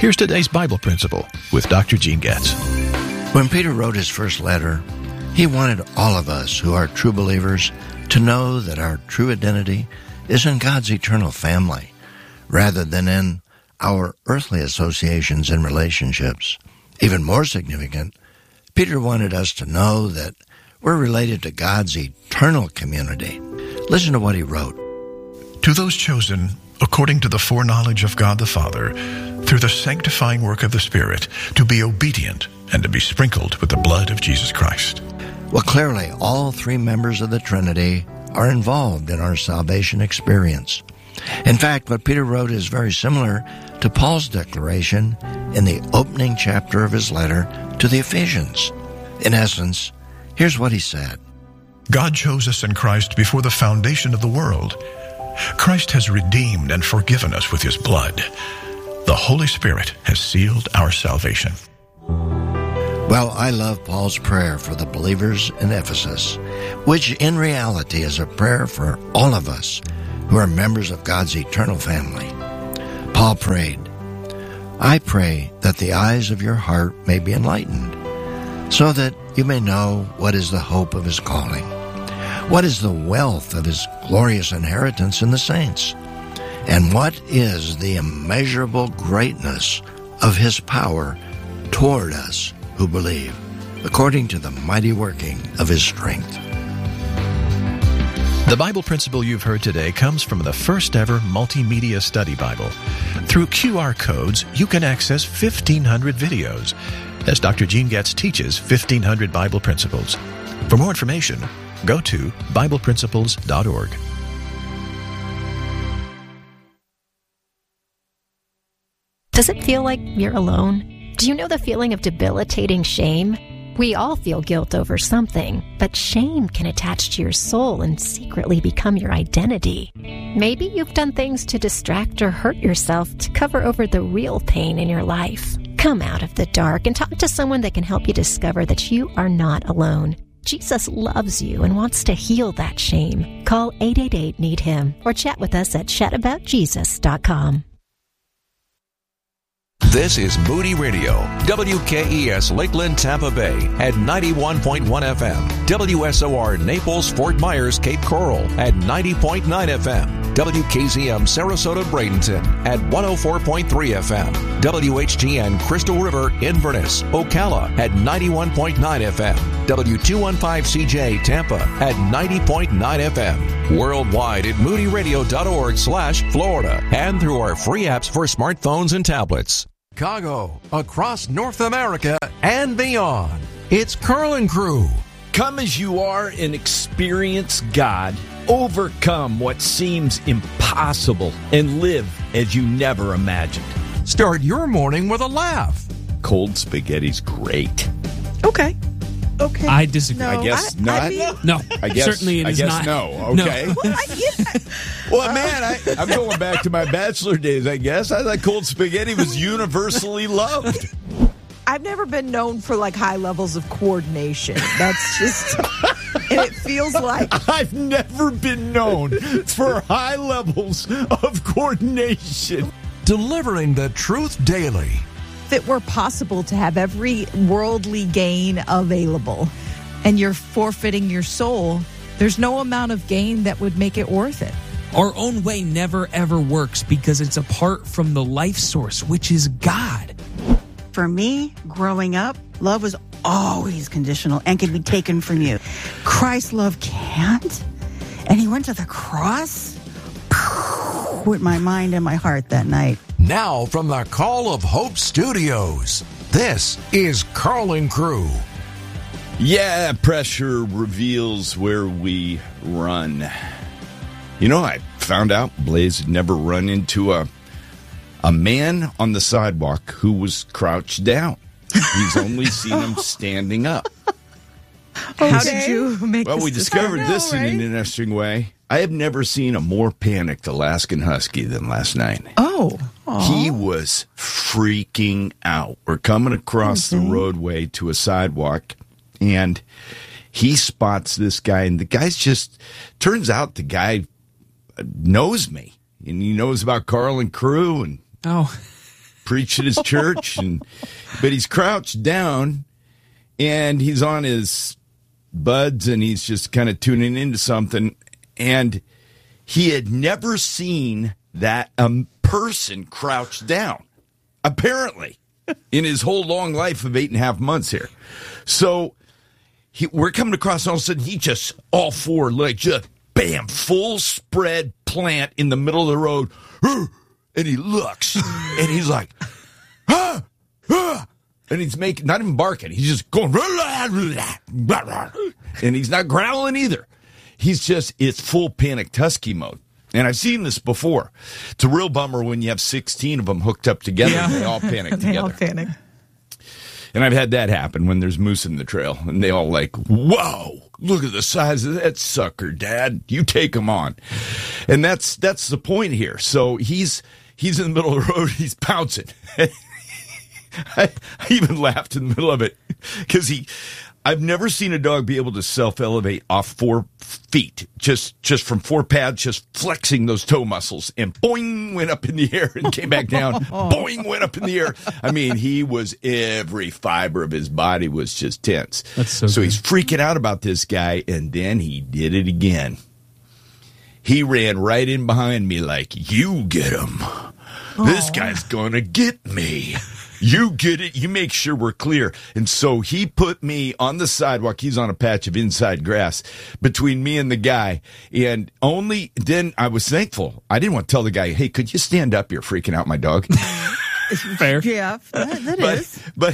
Here's today's Bible principle with Dr. Gene Getz. When Peter wrote his first letter, he wanted all of us who are true believers to know that our true identity is in God's eternal family, rather than in our earthly associations and relationships. Even more significant, Peter wanted us to know that we're related to God's eternal community. Listen to what he wrote. To those chosen, according to the foreknowledge of God the Father, through the sanctifying work of the Spirit, to be obedient and to be sprinkled with the blood of Jesus Christ. Well, clearly, all three members of the Trinity are involved in our salvation experience. In fact, what Peter wrote is very similar to Paul's declaration in the opening chapter of his letter to the Ephesians. In essence, here's what he said. God chose us in Christ before the foundation of the world. Christ has redeemed and forgiven us with his blood. The Holy Spirit has sealed our salvation. Well, I love Paul's prayer for the believers in Ephesus, which in reality is a prayer for all of us who are members of God's eternal family. Paul prayed, I pray that the eyes of your heart may be enlightened, so that you may know what is the hope of his calling, what is the wealth of his glorious inheritance in the saints, and what is the immeasurable greatness of his power toward us who believe, according to the mighty working of his strength. The Bible principle you've heard today comes from the first ever multimedia study Bible. Through QR codes, you can access 1,500 videos as Dr. Gene Getz teaches 1,500 Bible principles. For more information, go to BiblePrinciples.org. Does it feel like you're alone? Do you know the feeling of debilitating shame? We all feel guilt over something, but shame can attach to your soul and secretly become your identity. Maybe you've done things to distract or hurt yourself to cover over the real pain in your life. Come out of the dark and talk to someone that can help you discover that you are not alone. Jesus loves you and wants to heal that shame. Call 888-NEED-HIM or chat with us at chataboutjesus.com. This is Moody Radio, WKES Lakeland, Tampa Bay at 91.1 FM, WSOR Naples, Fort Myers, Cape Coral at 90.9 FM, WKZM Sarasota, Bradenton at 104.3 FM, WHGN Crystal River, Inverness, Ocala at 91.9 FM, W215CJ Tampa at 90.9 FM, worldwide at moodyradio.org/Florida, and through our free apps for smartphones and tablets. Chicago, across North America and beyond. It's Carlin Crew. Come as you are and experience God. Overcome what seems impossible and live as you never imagined. Start your morning with a laugh. Cold spaghetti's great. Okay. I disagree. No, I guess not. No, I guess, certainly it is not. No. Okay. No. Well, man, I'm going back to my bachelor days, I guess. I thought cold spaghetti was universally loved. I've never been known for like high levels of coordination. That's just, and it feels like I've never been known for high levels of coordination. Delivering the truth daily. if it were possible to have every worldly gain available and you're forfeiting your soul, there's no amount of gain that would make it worth it. Our own way never, ever works because it's apart from the life source, which is God. For me, growing up, love was always conditional and can be taken from you. Christ's love can't. And he went to the cross with my mind and my heart that night. Now from the Call of Hope Studios, this is Carlin Crew. Yeah, pressure reveals where we run. You know, I found out Blaze had never run into a man on the sidewalk who was crouched down. He's only seen him standing up. How did you make Well, this we discovered this in an interesting way. I have never seen a more panicked Alaskan Husky than last night. Oh. He was freaking out. We're coming across the roadway to a sidewalk, and he spots this guy, and the guy's just, turns out the guy knows me, and he knows about Carlin Crew, and preach at his church, but he's crouched down, and he's on his buds, and he's just kind of tuning into something, and he had never seen that person crouched down, apparently, in his whole long life of 8.5 months here. So we're coming across, and all of a sudden, he just, all four legs, just, bam, full spread plant in the middle of the road. And he looks, and he's like, ah, ah. And he's making, not even barking. He's just going, and he's not growling either. He's just, it's full panicked husky mode. And I've seen this before. It's a real bummer when you have 16 of them hooked up together and they all panic together. They all panic. And I've had that happen when there's moose in the trail. And they all like, whoa, look at the size of that sucker, Dad. You take him on. And that's the point here. So he's in the middle of the road. He's pouncing. I even laughed in the middle of it because I've never seen a dog be able to self-elevate off 4 feet, just from 4 pads, just flexing those toe muscles, and boing, went up in the air and came back down. Boing, went up in the air. I mean, every fiber of his body was just tense. That's so he's freaking out about this guy, and then he did it again. He ran right in behind me like, you get him. This guy's going to get me. You get it. You make sure we're clear. And so he put me on the sidewalk. He's on a patch of inside grass between me and the guy. And only then I was thankful. I didn't want to tell the guy, hey, could you stand up? You're freaking out my dog. Fair. Yeah, that is. But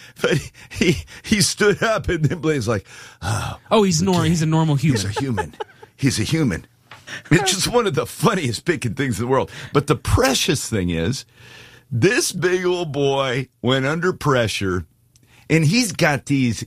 he stood up, and then Blaze like, oh, he's normal. He's a normal human. He's a human. It's just one of the funniest picking things in the world. But the precious thing is, this big old boy went under pressure, and he's got these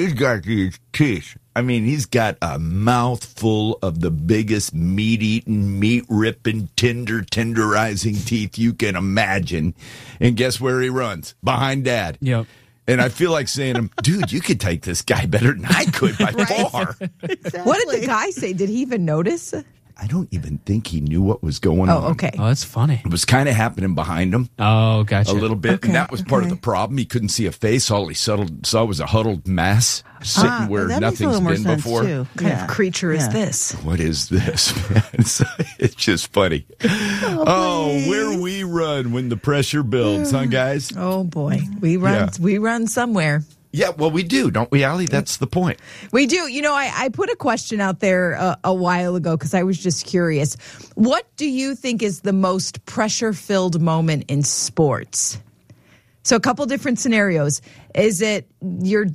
teeth. I mean, he's got a mouthful of the biggest meat-eating, meat-ripping, tenderizing teeth you can imagine. And guess where he runs? Behind Dad. Yep. And I feel like saying to him, dude, you could take this guy better than I could by far. Exactly. What did the guy say? Did he even notice? I don't even think he knew what was going on. Oh, okay. Oh, that's funny. It was kind of happening behind him. Oh, gotcha. A little bit. Okay, And that was part of the problem. He couldn't see a face. All he saw was a huddled mass sitting where that makes a nothing's little more been sense, before. too. What kind of creature is this? What is this, man? It's just funny. Oh, where we run when the pressure builds, huh, guys? Oh boy, we run somewhere. Yeah, well, we do, don't we, Allie? That's the point. We do. You know, I put a question out there a while ago because I was just curious. What do you think is the most pressure-filled moment in sports? So a couple different scenarios. Is it you're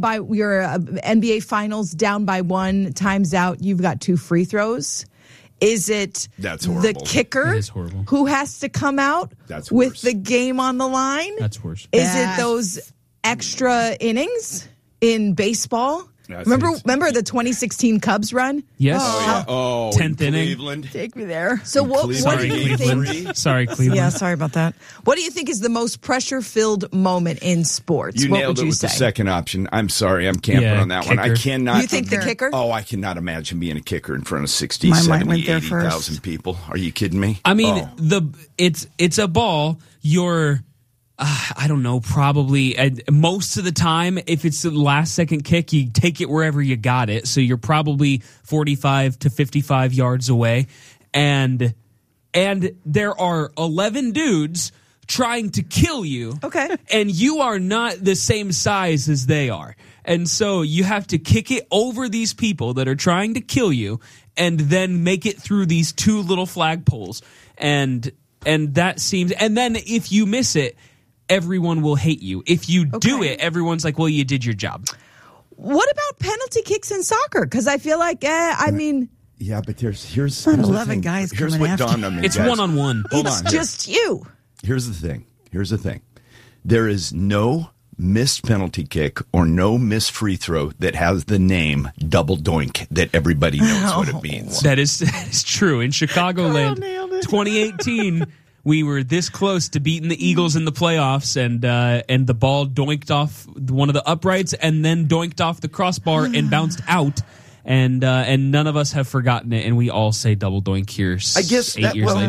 NBA Finals down by 1, time's out, you've got 2 free throws? Is it That's the horrible. kicker It is horrible. who has to come out That's with worse. the game on the line? That's worse. Is it those extra innings in baseball? That's Remember the 2016 Cubs run? Yes. Oh, 10th in inning. Cleveland. Take me there. So what do Sorry, you Cleveland. think? Sorry, Cleveland. Yeah, sorry about that. What do you think is the most pressure-filled moment in sports? You what nailed would it you with say? the second option. I'm sorry, I'm camping Yeah, on that one. I kicker. cannot. You think the kicker? Oh, I cannot imagine being a kicker in front of 60, My mind 70, went there 80,000 first. people. Are you kidding me? I mean, Oh. it's a ball. You're, I don't know, probably most of the time, if it's the last second kick, you take it wherever you got it. So you're probably 45 to 55 yards away. And there are 11 dudes trying to kill you. Okay. And you are not the same size as they are. And so you have to kick it over these people that are trying to kill you and then make it through these 2 little flagpoles. And that seems, and then if you miss it, everyone will hate you. If you do it, everyone's like, well, you did your job. What about penalty kicks in soccer? Because I feel like, Yeah, but here's Not the 11 thing. guys Here's coming what after dawned on me. It's guys. one-on-one. Hold it's on. here. just you. Here's the thing. There is no missed penalty kick or no missed free throw that has the name double doink that everybody knows what it means. That is true. In Chicagoland, 2018, we were this close to beating the Eagles in the playoffs, and the ball doinked off one of the uprights and then doinked off the crossbar and bounced out. And none of us have forgotten it, and we all say double doink here. I guess 8 years later.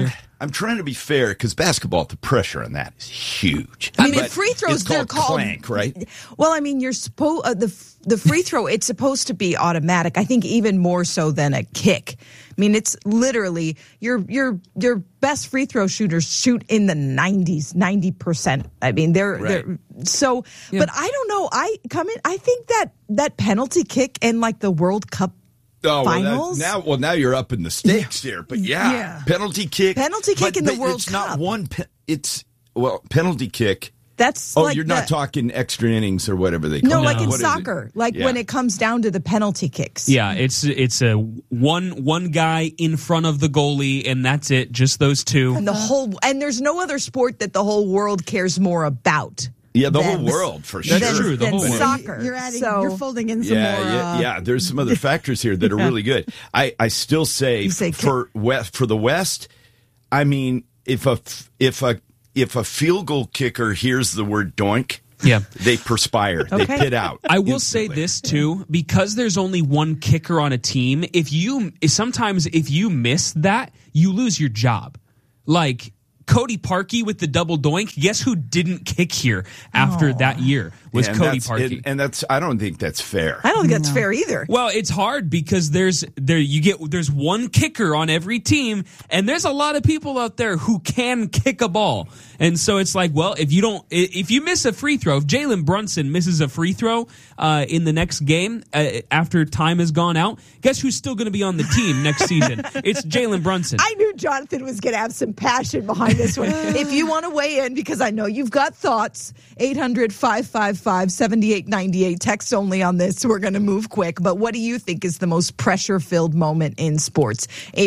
I'm trying to be fair because basketball, the pressure on that is huge. I mean, But the free throws, it's they're called clank, right? Well, I mean, you're supposed the free throw. It's supposed to be automatic. I think even more so than a kick. I mean, it's literally your best free throw shooters shoot in the 90%. I mean, they're so. Yeah. But I don't know. I think that penalty kick in like the World Cup. Finals? Now you're up in the stakes here. But penalty kick. Penalty kick in the World it's Cup. Not one. Penalty kick. That's you're not talking extra innings or whatever they call it. No, like in What is soccer, when it comes down to the penalty kicks. Yeah, it's a one guy in front of the goalie, and that's it. Just those two. And there's no other sport that the whole world cares more about. Yeah, the whole world, for sure. That's true. The whole world. Soccer. You're folding in some more. Yeah. There's some other factors here that are really good. I still say for the West, I mean, if a field goal kicker hears the word doink, they perspire. They pit out. I will say this too, because there's only one kicker on a team. Sometimes if you miss that, you lose your job. Like Cody Parkey with the double doink. Guess who didn't kick here after that year was Cody Parkey. And I don't think that's fair. I don't think that's fair either. Well, it's hard because there's one kicker on every team, and there's a lot of people out there who can kick a ball. And so it's like, well, if you miss a free throw, if Jalen Brunson misses a free throw in the next game after time has gone out, guess who's still going to be on the team next season? It's Jalen Brunson. I knew Jonathan was going to have some passion behind this one. If you want to weigh in, because I know you've got thoughts, 800-555-7898. Text only on this. We're going to move quick. But what do you think is the most pressure-filled moment in sports?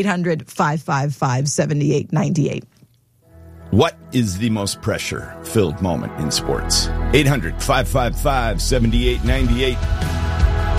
800-555-7898. What is the most pressure-filled moment in sports? 800-555-7898.